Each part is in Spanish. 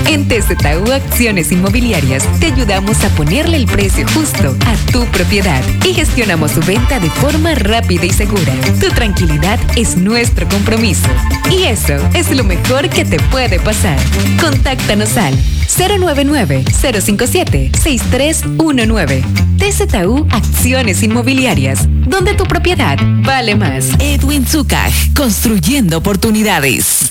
En TZU Acciones Inmobiliarias te ayudamos a ponerle el precio justo a tu propiedad y gestionamos su venta de forma rápida y segura. Tu tranquilidad es nuestro compromiso y eso es lo mejor que te puede pasar. Contáctanos al 099-057-6319. TZU Acciones Inmobiliarias, donde tu propiedad vale más. Edwin Zúcar, construyendo oportunidades.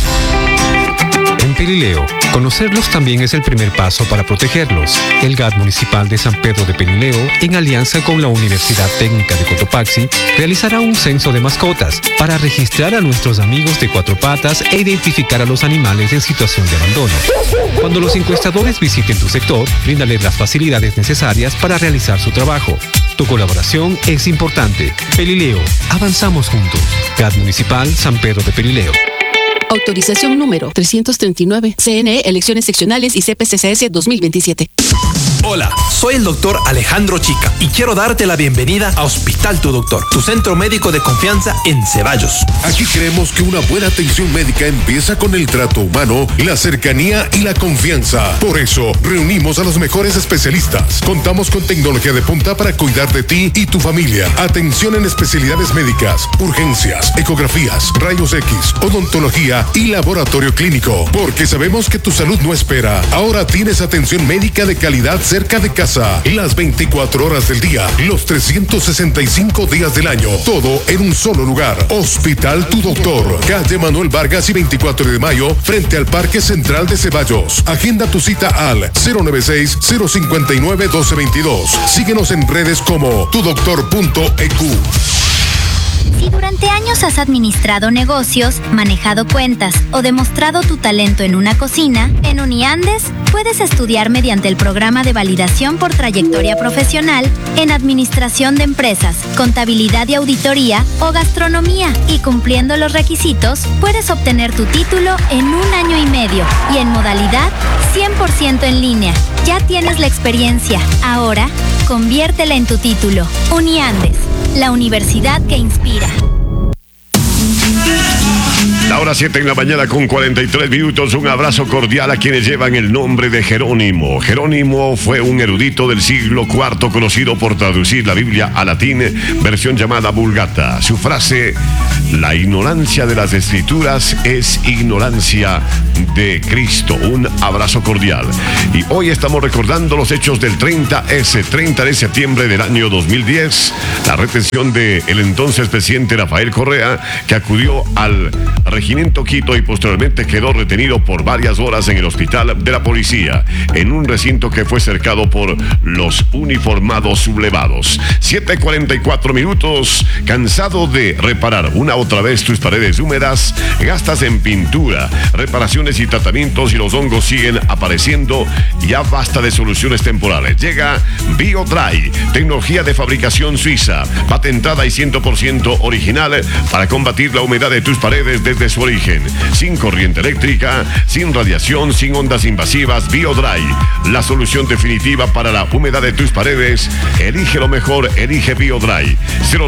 En Pelileo, conocerlos también es el primer paso para protegerlos. El GAT Municipal de San Pedro de Pelileo, en alianza con la Universidad Técnica de Cotopaxi, realizará un censo de mascotas para registrar a nuestros amigos de cuatro patas e identificar a los animales en situación de abandono. Cuando los encuestadores visiten tu sector, bríndales las facilidades necesarias para realizar su trabajo. Tu colaboración es importante. Pelileo, avanzamos juntos. GAT Municipal San Pedro de Pelileo. Autorización número 339. CNE Elecciones Seccionales y CPCCS 2027. Hola, soy el doctor Alejandro Chica y quiero darte la bienvenida a Hospital Tu Doctor, tu centro médico de confianza en Ceballos. Aquí creemos que una buena atención médica empieza con el trato humano, la cercanía y la confianza. Por eso, reunimos a los mejores especialistas. Contamos con tecnología de punta para cuidar de ti y tu familia. Atención en especialidades médicas, urgencias, ecografías, rayos X, odontología y laboratorio clínico. Porque sabemos que tu salud no espera. Ahora tienes atención médica de calidad cerca de casa, las 24 horas del día, los 365 días del año, todo en un solo lugar. Hospital Tu Doctor, calle Manuel Vargas y 24 de mayo, frente al Parque Central de Ceballos. Agenda tu cita al 096-059-1222. Síguenos en redes como tudoctor.eq. Si durante años has administrado negocios, manejado cuentas o demostrado tu talento en una cocina, en Uniandes puedes estudiar mediante el programa de validación por trayectoria profesional en administración de empresas, contabilidad y auditoría o gastronomía. Y cumpliendo los requisitos, puedes obtener tu título en 1 año y medio y en modalidad 100% en línea. Ya tienes la experiencia. Ahora, conviértela en tu título. Uniandes, la universidad que inspira. La hora 7 en la mañana con 43 minutos. Un abrazo cordial a quienes llevan el nombre de Jerónimo. Jerónimo fue un erudito del siglo IV conocido por traducir la Biblia a latín, versión llamada Vulgata. Su frase: la ignorancia de las escrituras es ignorancia de Cristo. Un abrazo cordial. Y hoy estamos recordando los hechos del 30 de septiembre del año 2010. La retención del entonces presidente Rafael Correa, que acudió al Regimiento Quito y posteriormente quedó retenido por varias horas en el hospital de la policía, en un recinto que fue cercado por los uniformados sublevados. 7:44 minutos. ¿Cansado de reparar una otra vez tus paredes húmedas? Gastas en pintura, reparaciones y tratamientos y los hongos siguen apareciendo. Ya basta de soluciones temporales. Llega BioDry, tecnología de fabricación suiza, patentada y 100% original para combatir la humedad de tus paredes desde su origen. Sin corriente eléctrica, sin radiación, sin ondas invasivas. BioDry, la solución definitiva para la humedad de tus paredes. Elige lo mejor, elige BioDry.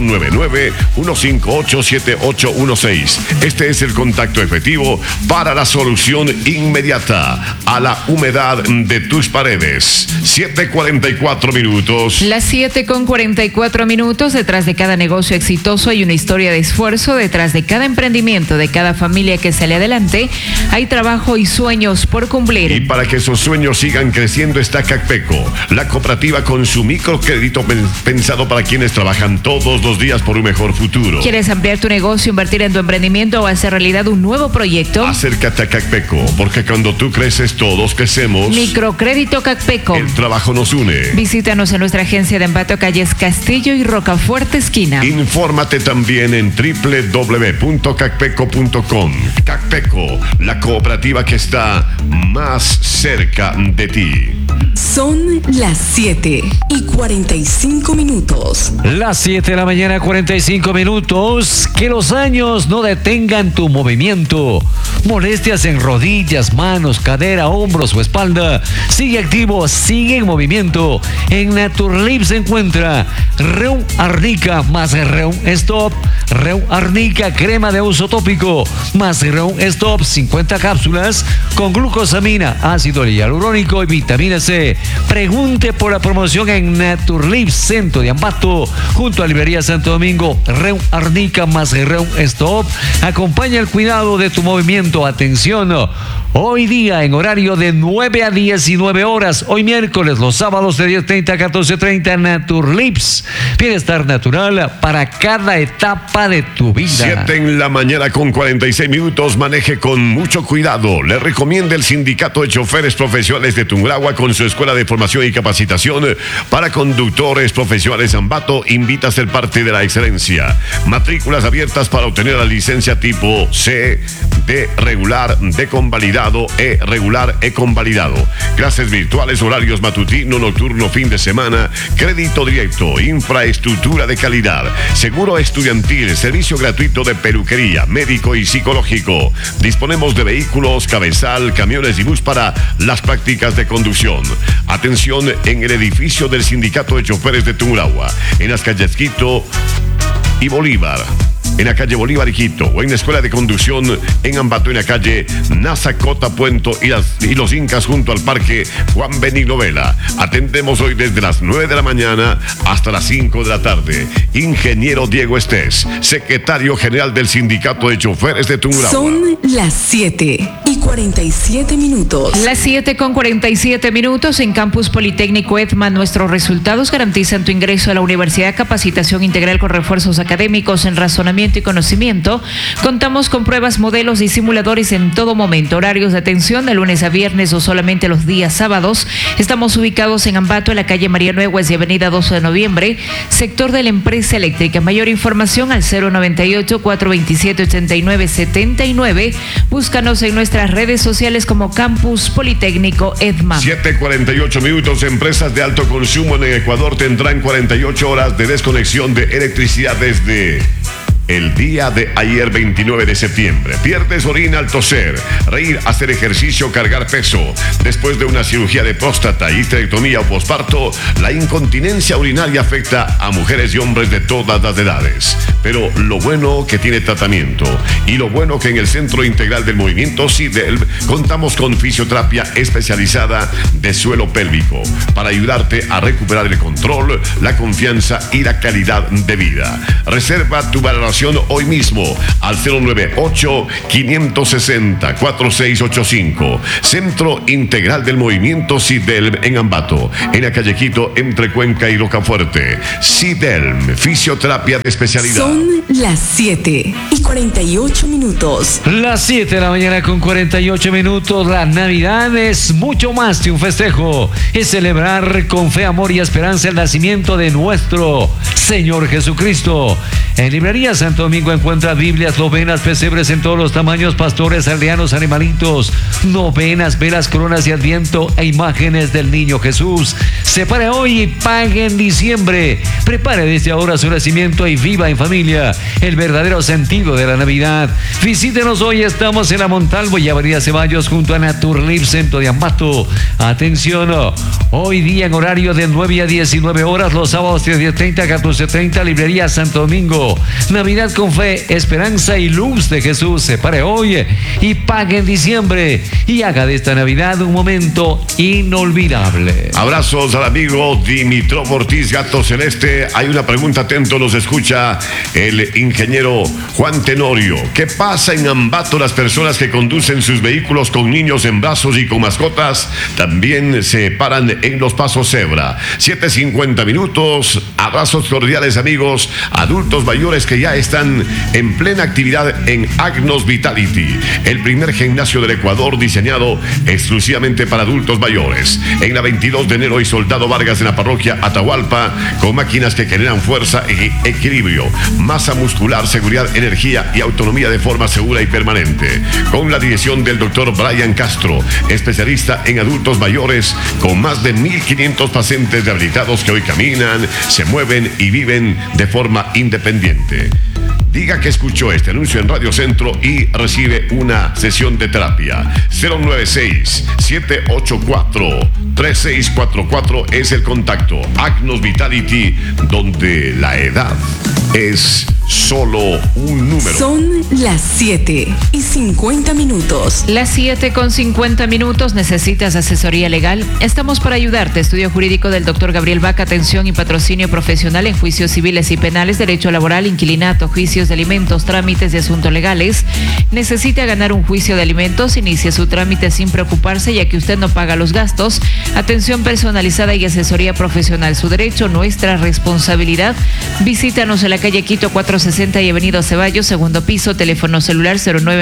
099-158-7816. Este es el contacto efectivo para la solución inmediata a la humedad de tus paredes. 7:44 minutos. Las 7:44 minutos. Detrás de cada negocio exitoso hay una historia de esfuerzo. Detrás de cada emprendimiento, de cada familia que sale adelante, hay trabajo y sueños por cumplir. Y para que esos sueños sigan creciendo está Cacpeco, la cooperativa con su microcrédito pensado para quienes trabajan todos los días por un mejor futuro. ¿Quieres ampliar tu negocio, invertir en tu emprendimiento o hacer realidad un nuevo proyecto? Acércate a Cacpeco, porque cuando tú creces, todos crecemos. Microcrédito Cacpeco. El trabajo nos une. Visítanos en nuestra agencia de Ambato, calles Castillo y Rocafuerte esquina. Infórmate también en www.cacpeco.com. Cacpeco, la cooperativa que está más cerca de ti. Son las 7:45. Las 7 de la mañana, 45 minutos. Que los años no detengan tu movimiento. Molestias en rodillas, manos, cadera, hombros o espalda. Sigue activo, sigue en movimiento. En Naturlip se encuentra Reum Arnica más Reum Stop. Reum Arnica, crema de uso tópico más Reum Stop, 50 cápsulas con glucosamina, ácido hialurónico y vitamina C. Pregunte por la promoción en Naturlip Centro de Ambato, junto a Librería Santo Domingo. Reum Arnica más Reum Stop acompaña el cuidado de tu movimiento. Atención, hoy día en horario de 9 a 19 horas, hoy miércoles, los sábados de 10:30 a 14:30, Naturlips, bienestar natural para cada etapa de tu vida. 7 en la mañana con 46 minutos, maneje con mucho cuidado. Le recomienda el Sindicato de Choferes Profesionales de Tungurahua con su escuela de formación y capacitación para conductores profesionales Ambato. Invita a ser parte de la excelencia. Matrículas abiertas para obtener la licencia tipo C, D regular, D convalidado, E regular, E convalidado. Clases virtuales, horarios matutino, nocturno, fin de semana, crédito directo, infraestructura de calidad, seguro estudiantil, servicio gratuito de peluquería, médico y psicológico. Disponemos de vehículos, cabezal, camiones y bus para las prácticas de conducción. Atención en el edificio del Sindicato de Choferes de Tungurahua, en las calles Quito y Bolívar. En la calle Bolívar y Quito, o en la escuela de conducción en Ambato, en la calle Nazacota, Puento y los Incas, junto al parque Juan Benigno Vela. Atendemos hoy desde las 9 de la mañana hasta las 5 de la tarde. Ingeniero Diego Estés, secretario general del Sindicato de Choferes de Tungurahua. Son las 7:47. Las 7:47 en Campus Politécnico Edman. Nuestros resultados garantizan tu ingreso a la universidad. Capacitación integral con refuerzos académicos en razonamiento y conocimiento. Contamos con pruebas, modelos y simuladores en todo momento. Horarios de atención de lunes a viernes o solamente los días sábados. Estamos ubicados en Ambato, en la calle María Nuegues y avenida 12 de noviembre, sector de la empresa eléctrica. Mayor información al 098-427-8979. Búscanos en nuestras redes sociales como Campus Politécnico Edman. 7:48 minutos. Empresas de alto consumo en Ecuador tendrán 48 horas de desconexión de electricidad desde el día de ayer, 29 de septiembre. Pierdes orina al toser, reír, hacer ejercicio, cargar peso. Después de una cirugía de próstata, histerectomía o posparto, la incontinencia urinaria afecta a mujeres y hombres de todas las edades. Pero lo bueno que tiene tratamiento, y lo bueno que en el Centro Integral del Movimiento SIDELV contamos con fisioterapia especializada de suelo pélvico para ayudarte a recuperar el control, la confianza y la calidad de vida. Reserva tu valoración hoy mismo al 098-560-4685. Centro Integral del Movimiento SIDELV en Ambato, en la calle Quito, entre Cuenca y Rocafuerte. SIDELV, fisioterapia de especialidad. Son las 7:48. Las 7 de la mañana con 48 minutos. La Navidad es mucho más que un festejo. Es celebrar con fe, amor y esperanza el nacimiento de nuestro Señor Jesucristo. En Librería Santo Domingo encuentra Biblias, novenas, pesebres en todos los tamaños, pastores, aldeanos, animalitos, novenas, velas, coronas y adviento e imágenes del niño Jesús. Separe hoy y pague en diciembre. Prepare desde ahora su nacimiento y viva en familia el verdadero sentido de la Navidad. Visítenos hoy, estamos en la Montalvo y Avenida Ceballos, junto a Naturlip Centro de Ambato. Atención, hoy día en horario de 9 a 19 horas, los sábados de 10:30 a 14:30, Librería Santo Domingo. Navidad con fe, esperanza y luz de Jesús. Separe hoy y pague en diciembre y haga de esta Navidad un momento inolvidable. Abrazos al amigo Dimitrov Ortiz, Gato Celeste. Hay una pregunta, atento, nos escucha el ingeniero Juan Tenorio. ¿Qué pasa en Ambato? Las personas que conducen sus vehículos con niños en brazos y con mascotas también se paran en los pasos cebra. 7:50 minutos. Abrazos cordiales, amigos, adultos mayores que ya están en plena actividad en Agnos Vitality, el primer gimnasio del Ecuador diseñado exclusivamente para adultos mayores. En la 22 de enero y Sol Soldado Vargas en la parroquia Atahualpa, con máquinas que generan fuerza y equilibrio, masa muscular, seguridad, energía y autonomía de forma segura y permanente. Con la dirección del doctor Brian Castro, especialista en adultos mayores, con más de 1.500 pacientes rehabilitados que hoy caminan, se mueven y viven de forma independiente. Diga que escuchó este anuncio en Radio Centro y recibe una sesión de terapia. 096-784-3644 es el contacto. Agnos Vitality, donde la edad es solo un número. Son las 7:50. Las 7:50. ¿Necesitas asesoría legal? Estamos para ayudarte. Estudio jurídico del doctor Gabriel Vaca, atención y patrocinio profesional en juicios civiles y penales, derecho laboral, inquilinato, juicios de alimentos, trámites de asuntos legales. ¿Necesita ganar un juicio de alimentos? Inicie su trámite sin preocuparse, ya que usted no paga los gastos. Atención personalizada y asesoría profesional. Su derecho, nuestra responsabilidad. Visítanos en la calle Quito 460 y Avenida Ceballos, segundo piso, teléfono celular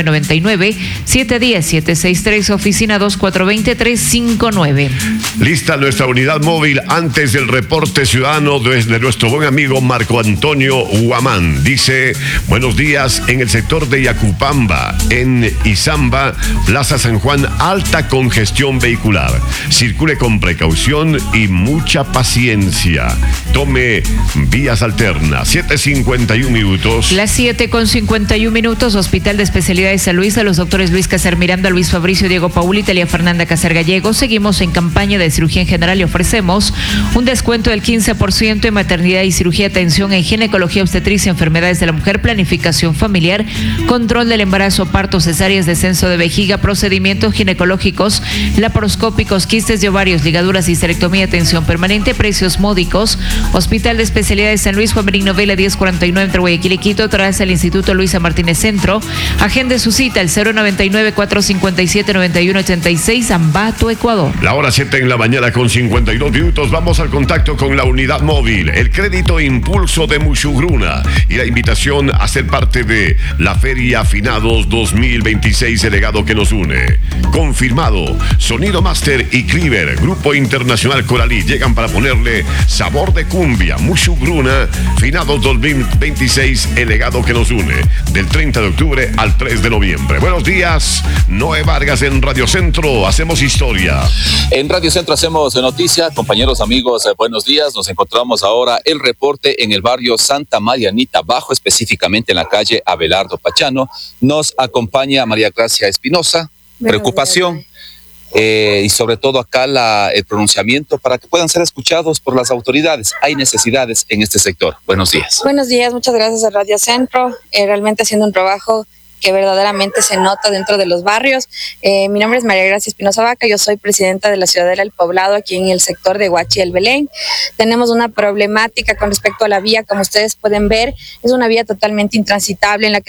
0999-710-763, oficina 2420-359. Lista nuestra unidad móvil antes del reporte ciudadano desde nuestro buen amigo Marco Antonio Huamán. Dice, buenos días, en el sector de Yacupamba, en Izamba, Plaza San Juan, alta congestión vehicular. Circule con precaución y mucha paciencia. Tome vías alternas. 7:51. Las 7:51. Hospital de Especialidades San Luis, a los doctores Luis Caser Miranda, Luis Fabricio, Diego Paul, Italia Fernanda Caser Gallego. Seguimos en campaña de cirugía en general y ofrecemos un descuento del 15% en maternidad y cirugía, atención en ginecología, obstetricia, enfermedades de la mujer, planificación familiar, control del embarazo, partos, cesáreas, descenso de vejiga, procedimientos ginecológicos, laparoscópicos, quistes de ovarios, ligaduras, histerectomía, atención permanente, precios módicos. Hospital de Especialidades San Luis, Juan Benigno Vela 1049 entre Guayaquil y Quito, tras el Instituto Luisa Martínez Centro. Agende su cita al 099-457-9186, Ambato, Ecuador. La hora 7:52. Vamos al contacto con la unidad móvil, el crédito impulso de Mushugruna y la invitación a ser parte de la Feria Finados 2026, el legado que nos une. Confirmado, Sonido Master y Cliver, Grupo Internacional Coralí, llegan para ponerle sabor de cumbia. Mushugruna, Finados 2026, el legado que nos une, del 30 de octubre al 3 de noviembre. Buenos días, Noé Vargas en Radio Centro, hacemos historia. En Radio Centro hacemos noticia, compañeros, amigos, buenos días. Nos encontramos ahora el reporte en el barrio Santa Marianita Bajo, específicamente en la calle Abelardo Pachano. Nos acompaña María Gracia Espinosa. Preocupación y sobre todo acá el pronunciamiento para que puedan ser escuchados por las autoridades. Hay necesidades en este sector. Buenos días. Buenos días, muchas gracias a Radio Centro, realmente haciendo un trabajo que verdaderamente se nota dentro de los barrios. Mi nombre es María Gracia Espinosa Vaca, yo soy presidenta de la Ciudadela del Poblado aquí en el sector de Huachi el Belén. Tenemos una problemática con respecto a la vía, como ustedes pueden ver, es una vía totalmente intransitable en la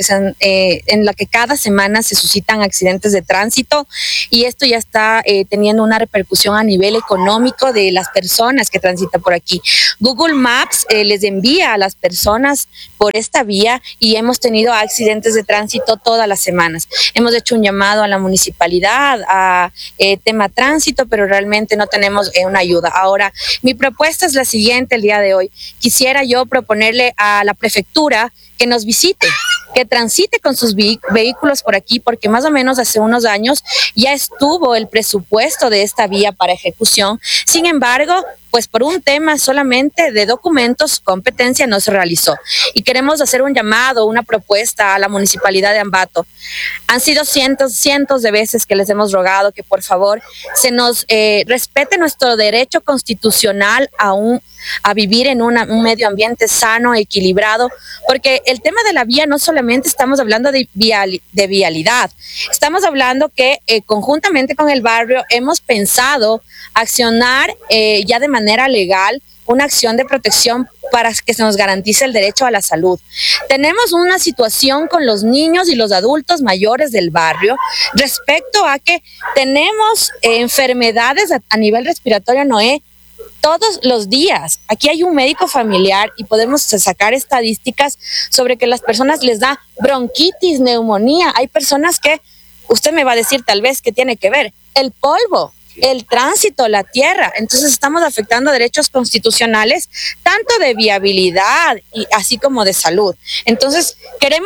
que cada semana se suscitan accidentes de tránsito, y esto ya está teniendo una repercusión a nivel económico de las personas que transitan por aquí. Google Maps les envía a las personas por esta vía y hemos tenido accidentes de tránsito todas las semanas. Hemos hecho un llamado a la municipalidad, a tema tránsito, pero realmente no tenemos una ayuda. Ahora, mi propuesta es la siguiente el día de hoy. Quisiera yo proponerle a la prefectura que nos visite, que transite con sus vehículos por aquí, porque más o menos hace unos años ya estuvo el presupuesto de esta vía para ejecución. Sin embargo, pues por un tema solamente de documentos, competencia no se realizó. Y queremos hacer un llamado, una propuesta a la municipalidad de Ambato. Han sido cientos de veces que les hemos rogado que por favor se nos respete nuestro derecho constitucional a vivir en un medio ambiente sano, equilibrado, porque el tema de la vía no solamente estamos hablando de vialidad, estamos hablando que conjuntamente con el barrio hemos pensado accionar ya de manera legal una acción de protección para que se nos garantice el derecho a la salud. Tenemos una situación con los niños y los adultos mayores del barrio respecto a que tenemos enfermedades a nivel respiratorio, Noé, todos los días. Aquí hay un médico familiar y podemos sacar estadísticas sobre que las personas les da bronquitis, neumonía. Hay personas que, usted me va a decir tal vez que tiene que ver, el polvo. el tránsito, la tierra. Entonces estamos afectando derechos constitucionales, tanto de viabilidad y así como de salud. Entonces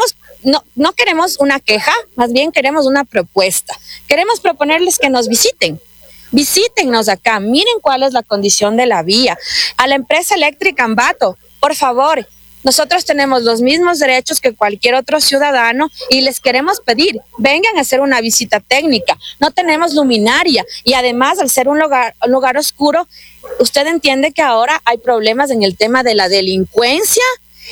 no queremos una queja, más bien queremos una propuesta. Queremos proponerles que nos visiten. Visítennos acá, miren cuál es la condición de la vía. A la empresa eléctrica Ambato, por favor, nosotros tenemos los mismos derechos que cualquier otro ciudadano y les queremos pedir, vengan a hacer una visita técnica. No tenemos luminaria y además, al ser un lugar oscuro, usted entiende que ahora hay problemas en el tema de la delincuencia.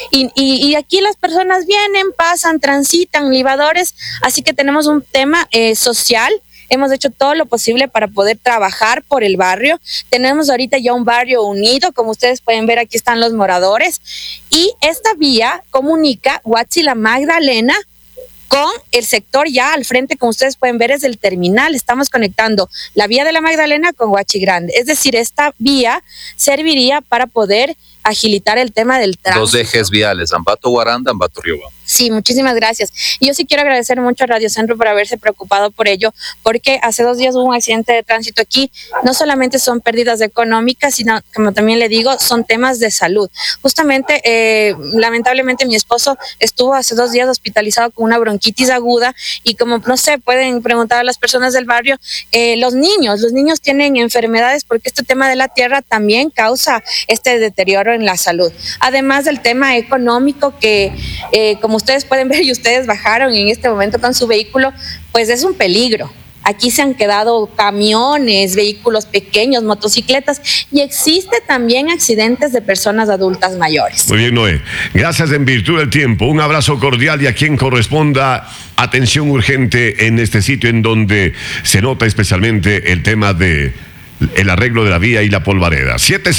Y aquí las personas vienen, pasan, transitan, libadores, así que tenemos un tema social. Hemos hecho todo lo posible para poder trabajar por el barrio. Tenemos ahorita ya un barrio unido, como ustedes pueden ver, aquí están los moradores. Y esta vía comunica Huachi La Magdalena con el sector ya al frente, como ustedes pueden ver, es el terminal. Estamos conectando la vía de La Magdalena con Huachi Grande. Es decir, esta vía serviría para poder agilitar el tema del tránsito. 2 ejes viales, Ambato Guaranda, Ambato Riobamba. Sí, muchísimas gracias. Y yo sí quiero agradecer mucho a Radio Centro por haberse preocupado por ello, porque hace 2 días hubo un accidente de tránsito aquí. No solamente son pérdidas económicas, sino, como también le digo, son temas de salud. Justamente, lamentablemente, mi esposo estuvo hace 2 días hospitalizado con una bronquitis aguda y como, no sé, pueden preguntar a las personas del barrio, los niños tienen enfermedades porque este tema de la tierra también causa este deterioro en la salud. Además del tema económico que, como ustedes pueden ver y ustedes bajaron en este momento con su vehículo, pues es un peligro. Aquí se han quedado camiones, vehículos pequeños, motocicletas y existe también accidentes de personas adultas mayores. Muy bien, Noé. Gracias en virtud del tiempo. Un abrazo cordial y a quien corresponda atención urgente en este sitio en donde se nota especialmente el tema de el arreglo de la vía y la polvareda.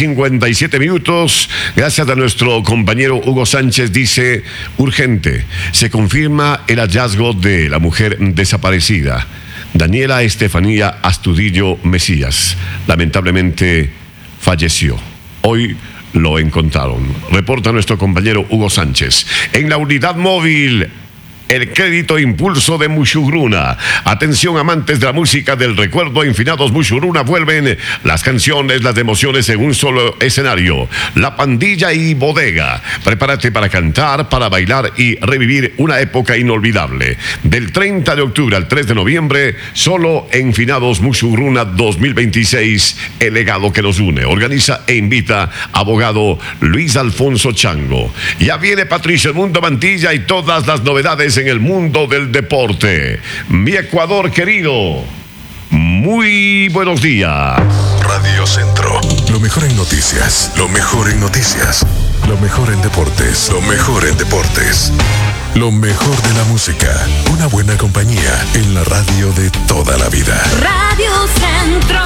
7:57 minutos. Gracias a nuestro compañero Hugo Sánchez. Dice, urgente, se confirma el hallazgo de la mujer desaparecida, Daniela Estefanía Astudillo Mesías. Lamentablemente falleció. Hoy lo encontraron. Reporta nuestro compañero Hugo Sánchez. En la unidad móvil, el crédito impulso de Mushugruna. Atención, amantes de la música del recuerdo, en Finados Mushugruna vuelven las canciones, las emociones en un solo escenario. La Pandilla y Bodega. Prepárate para cantar, para bailar y revivir una época inolvidable. Del 30 de octubre al 3 de noviembre, solo en Finados Mushugruna 2026, el legado que nos une. Organiza e invita abogado Luis Alfonso Chango. Ya viene Patricio Mundo Mantilla y todas las novedades en el mundo del deporte. Mi Ecuador querido, muy buenos días. Radio Centro. Lo mejor en noticias. Lo mejor en noticias. Lo mejor en deportes. Lo mejor en deportes. Lo mejor de la música. Una buena compañía en la radio de toda la vida. Radio Centro.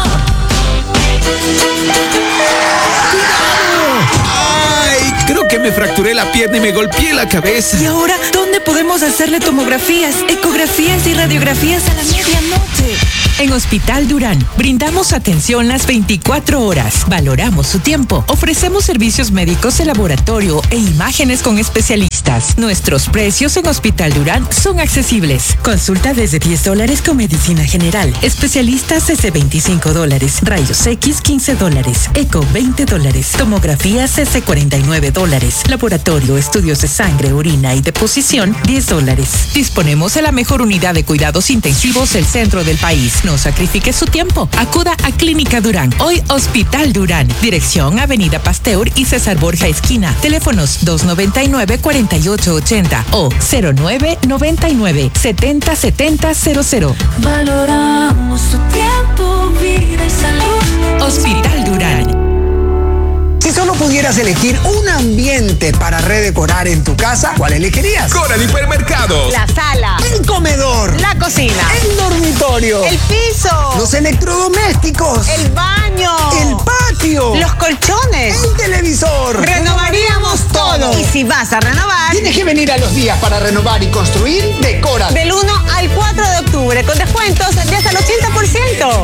¡Ay! Creo que me fracturé la pierna y me golpeé la cabeza. ¿Y ahora dónde podemos hacerle tomografías, ecografías y radiografías a la medianoche? En Hospital Durán brindamos atención las 24 horas. Valoramos su tiempo. Ofrecemos servicios médicos de laboratorio e imágenes con especialistas. Nuestros precios en Hospital Durán son accesibles. Consulta desde $10 con medicina general. Especialistas desde $25. Rayos X $15. Eco $20. Tomografías desde $49. Laboratorio, estudios de sangre, orina y deposición $10. Disponemos de la mejor unidad de cuidados intensivos del centro del país. No sacrifique su tiempo. Acuda a Clínica Durán. Hoy Hospital Durán. Dirección Avenida Pasteur y César Borja esquina. Teléfonos 299-4880 o 0999-707000. Valoramos tu tiempo, vida y salud. Hospital Durán. Si solo pudieras elegir un ambiente para redecorar en tu casa, ¿cuál elegirías? Coral Hipermercados. La sala. El comedor. La cocina. El dormitorio. El piso. Los electrodomésticos. El baño. El patio. Los colchones. El televisor. Renovaríamos todo. Y si vas a renovar, tienes que venir a los días para renovar y construir de Coral. Del 1 al 4 de octubre, con descuentos de hasta el 80%.